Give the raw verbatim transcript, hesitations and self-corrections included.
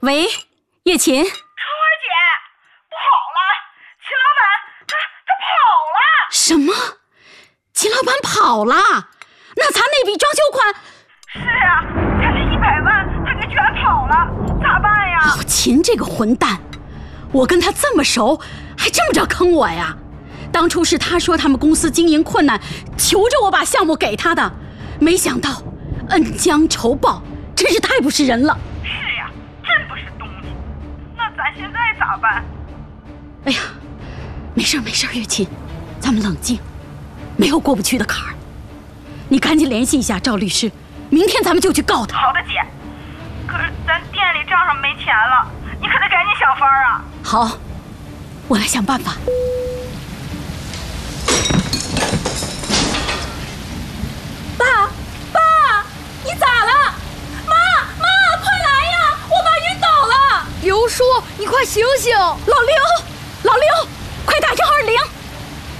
喂，叶琴。 春花姐，不好了，秦老板他他跑了。 什么？秦老板跑了？那咱那笔装修款？ 是啊，才那一百万，他给卷跑了，咋办呀？ 哦，秦这个混蛋，我跟他这么熟，还这么着坑我呀？当初是他说他们公司经营困难，求着我把项目给他的，没想到恩将仇报，真是太不是人了。 是呀，真不是东西。那咱现在咋办？ 哎呀，没事没事，月琴，咱们冷静，没有过不去的坎儿。你赶紧联系一下赵律师，明天咱们就去告他。 好的，姐。可是咱店里账上没钱了，你可得赶紧想法啊。 好，我来想办法。爸，爸，你咋了？妈，妈，快来呀！我爸晕倒了。 刘叔，你快醒醒！ 老刘，老刘。